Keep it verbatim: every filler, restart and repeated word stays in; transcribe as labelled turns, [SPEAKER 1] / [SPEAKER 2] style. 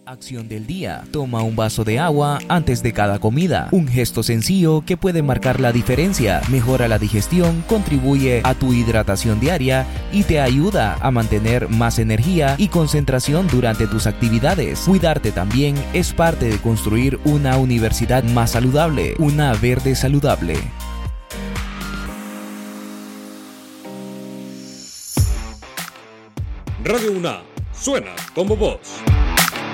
[SPEAKER 1] Acción del día. Toma un vaso de agua antes de cada comida. Un gesto sencillo que puede marcar la diferencia. Mejora la digestión, contribuye a tu hidratación diaria y te ayuda a mantener más energía y concentración durante tus actividades. Cuidarte también es parte de construir una universidad más saludable, una verde saludable.
[SPEAKER 2] Radio UNAM suena como vos.